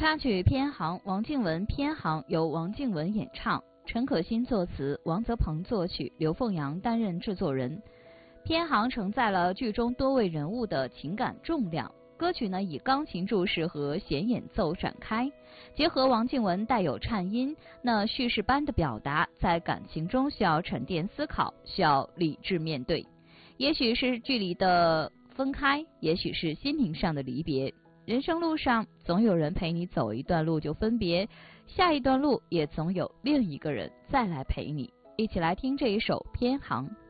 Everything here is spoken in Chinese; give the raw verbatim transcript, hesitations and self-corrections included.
插曲《偏航》，王靖雯《偏航》由王靖雯演唱，陈可辛作词，王泽鹏作曲，刘凤阳担任制作人。《偏航》承载了剧中多位人物的情感重量。歌曲呢以钢琴注释和弦演奏展开，结合王靖雯带有颤音，那叙事般的表达，在感情中需要沉淀思考，需要理智面对。也许是距离的分开，也许是心灵上的离别。人生路上，总有人陪你走一段路就分别，下一段路也总有另一个人再来陪你。一起来听这一首《偏航》。